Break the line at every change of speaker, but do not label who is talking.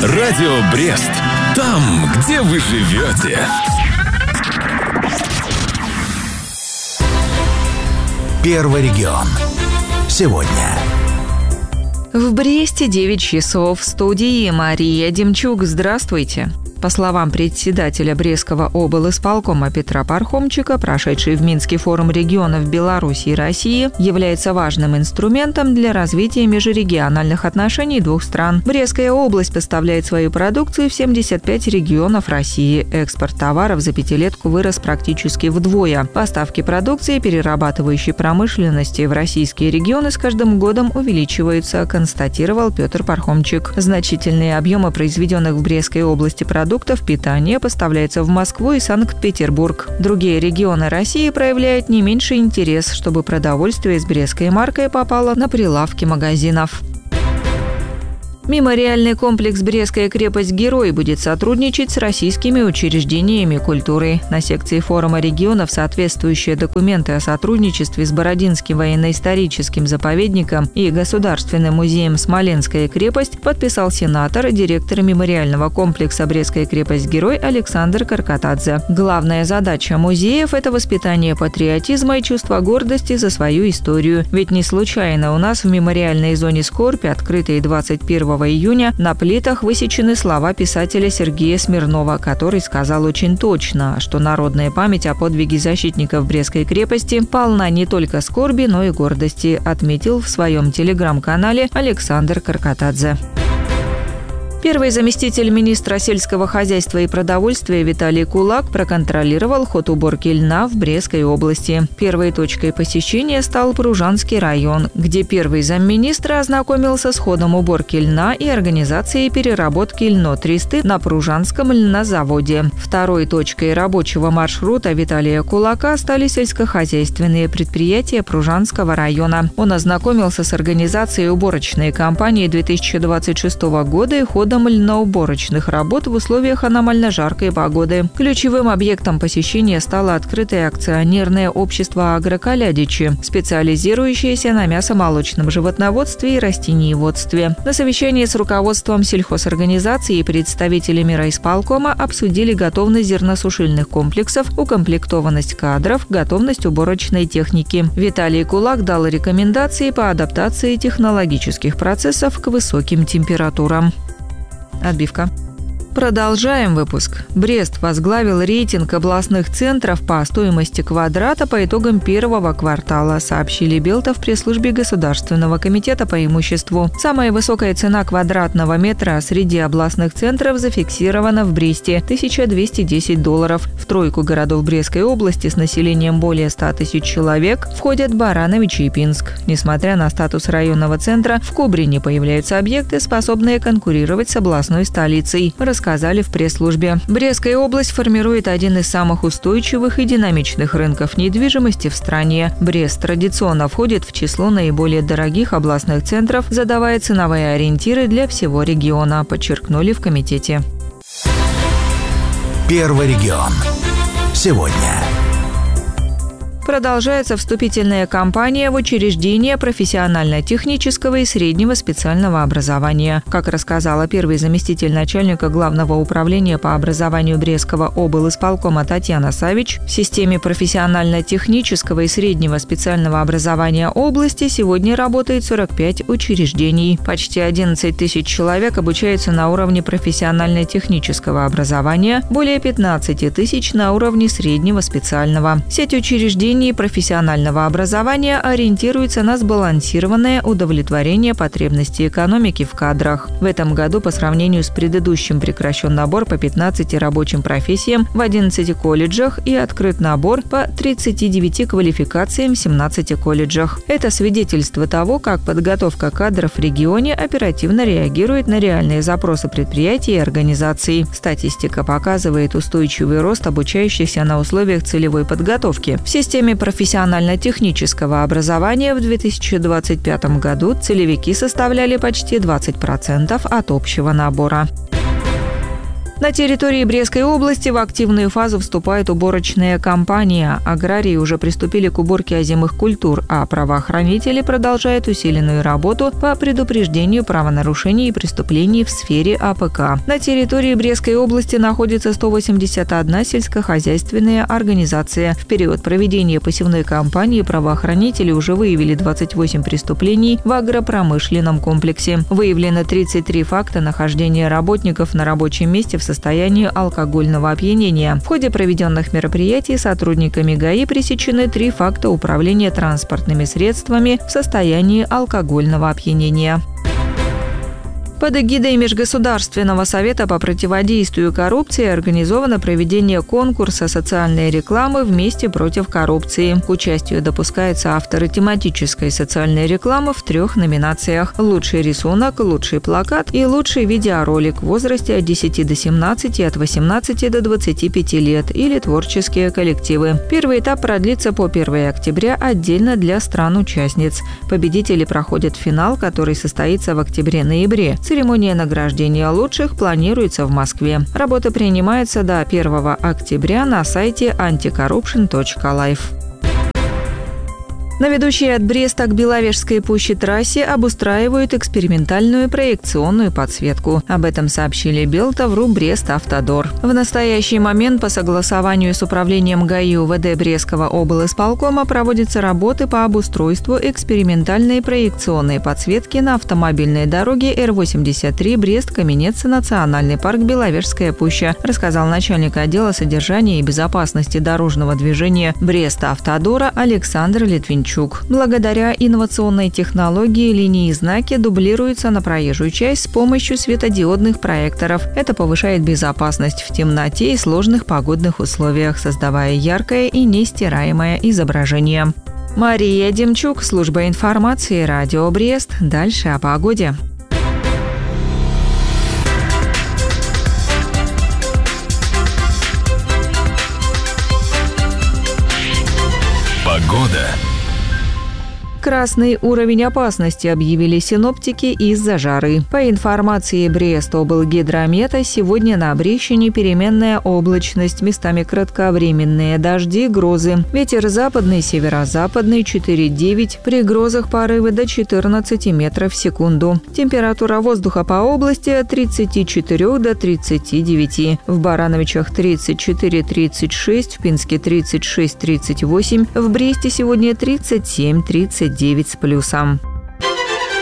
Радио Брест. Там, где вы живете.
Первый регион. Сегодня.
В Бресте 9 часов. В студии Мария Демчук. Здравствуйте. По словам председателя Брестского облисполкома Петра Пархомчика, прошедший в Минске форум регионов Беларуси и России является важным инструментом для развития межрегиональных отношений двух стран. Брестская область поставляет свою продукцию в 75 регионов России. Экспорт товаров за пятилетку вырос практически вдвое. Поставки продукции перерабатывающей промышленности в российские регионы с каждым годом увеличиваются, констатировал Петр Пархомчик. Значительные объемы произведенных в Брестской области продуктов питания поставляются в Москву и Санкт-Петербург. Другие регионы России проявляют не меньший интерес, чтобы продовольствие с брестской маркой попало на прилавки магазинов. Мемориальный комплекс «Брестская крепость-герой» будет сотрудничать с российскими учреждениями культуры. На секции форума регионов соответствующие документы о сотрудничестве с Бородинским военно-историческим заповедником и Государственным музеем «Смоленская крепость» подписал сенатор, директор мемориального комплекса «Брестская крепость-герой» Александр Каркатадзе. Главная задача музеев – это воспитание патриотизма и чувство гордости за свою историю. Ведь не случайно у нас в мемориальной зоне скорби, открытой 21 июня, на плитах высечены слова писателя Сергея Смирнова, который сказал очень точно, что народная память о подвиге защитников Брестской крепости полна не только скорби, но и гордости, отметил в своем телеграм-канале Александр Каркатадзе. Первый заместитель министра сельского хозяйства и продовольствия Виталий Кулак проконтролировал ход уборки льна в Брестской области. Первой точкой посещения стал Пружанский район, где первый замминистра ознакомился с ходом уборки льна и организацией переработки льнотристы на Пружанском льнозаводе. Второй точкой рабочего маршрута Виталия Кулака стали сельскохозяйственные предприятия Пружанского района. Он ознакомился с организацией уборочной кампании 2026 года и ходом льноуборочных работ в условиях аномально жаркой погоды. Ключевым объектом посещения стало открытое акционерное общество «Агроколядичи», специализирующееся на мясомолочном животноводстве и растениеводстве. На совещании с руководством сельхозорганизации и представителями райисполкома обсудили готовность зерносушильных комплексов, укомплектованность кадров, готовность уборочной техники. Виталий Кулак дал рекомендации по адаптации технологических процессов к высоким температурам. Отбивка. Продолжаем выпуск. Брест возглавил рейтинг областных центров по стоимости квадрата по итогам первого квартала, сообщили Белта в пресс-службе Государственного комитета по имуществу. Самая высокая цена квадратного метра среди областных центров зафиксирована в Бресте – $1210. В тройку городов Брестской области с населением более 100 тысяч человек входят Барановичи и Пинск. Несмотря на статус районного центра, в Кубрине появляются объекты, способные конкурировать с областной столицей, сказали в пресс-службе. Брестская область формирует один из самых устойчивых и динамичных рынков недвижимости в стране. Брест традиционно входит в число наиболее дорогих областных центров, задавая ценовые ориентиры для всего региона, подчеркнули в комитете.
Первый регион. Сегодня.
Продолжается вступительная кампания в учреждения профессионально-технического и среднего специального образования. Как рассказала первый заместитель начальника Главного управления по образованию Брестского облисполкома Татьяна Савич, в системе профессионально-технического и среднего специального образования области сегодня работает 45 учреждений. Почти 11 тысяч человек обучаются на уровне профессионально-технического образования, более 15 тысяч на уровне среднего специального. Сеть учреждений профессионального образования ориентируется на сбалансированное удовлетворение потребностей экономики в кадрах. В этом году по сравнению с предыдущим прекращен набор по 15 рабочим профессиям в 11 колледжах и открыт набор по 39 квалификациям в 17 колледжах. Это свидетельство того, как подготовка кадров в регионе оперативно реагирует на реальные запросы предприятий и организаций. Статистика показывает устойчивый рост обучающихся на условиях целевой подготовки. В системе профессионально-технического образования в 2025 году целевики составляли почти 20% от общего набора. На территории Брестской области в активную фазу вступает уборочная кампания. Аграрии уже приступили к уборке озимых культур, а правоохранители продолжают усиленную работу по предупреждению правонарушений и преступлений в сфере АПК. На территории Брестской области находится 181 сельскохозяйственная организация. В период проведения посевной кампании правоохранители уже выявили 28 преступлений в агропромышленном комплексе. Выявлено 33 факта нахождения работников на рабочем месте в состоянии алкогольного опьянения. В ходе проведенных мероприятий сотрудниками ГАИ пресечены 3 факта управления транспортными средствами в состоянии алкогольного опьянения. Под эгидой Межгосударственного совета по противодействию коррупции организовано проведение конкурса социальной рекламы «Вместе против коррупции». К участию допускаются авторы тематической социальной рекламы в 3 номинациях: «Лучший рисунок», «Лучший плакат» и «Лучший видеоролик» в возрасте от 10 до 17 и от 18 до 25 лет или творческие коллективы. Первый этап продлится по 1 октября отдельно для стран-участниц. Победители проходят финал, который состоится в октябре-ноябре. Церемония награждения лучших планируется в Москве. Работа принимается до 1 октября на сайте anticorruption.life. На ведущей от Бреста к Беловежской пуще трассе обустраивают экспериментальную проекционную подсветку. Об этом сообщили Белтовру Брест-Автодор. В настоящий момент по согласованию с управлением ГАИ УВД Брестского облисполкома проводятся работы по обустройству экспериментальной проекционной подсветки на автомобильной дороге Р-83 Брест-Каменец, Национальный парк Беловежская пуща, рассказал начальник отдела содержания и безопасности дорожного движения Брест-Автодора Александр Литвинчук. Благодаря инновационной технологии линии и знаки дублируются на проезжую часть с помощью светодиодных проекторов. Это повышает безопасность в темноте и сложных погодных условиях, создавая яркое и нестираемое изображение. Мария Демчук, служба информации, радио Брест. Дальше о погоде.
Погода.
Красный уровень опасности объявили синоптики из-за жары. По информации Брест-облгидромета, сегодня на Брещине переменная облачность, местами кратковременные дожди, грозы. Ветер западный, северо-западный 4,9, при грозах порывы до 14 метров в секунду. Температура воздуха по области от 34 до 39. В Барановичах 34-36, в Пинске 36-38, в Бресте сегодня 37-39 с плюсом.